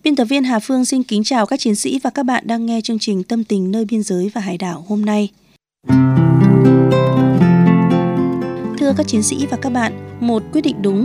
Biên tập viên Hà Phương xin kính chào các chiến sĩ và các bạn đang nghe chương trình Tâm tình nơi biên giới và hải đảo hôm nay. Thưa các chiến sĩ và các bạn, một quyết định đúng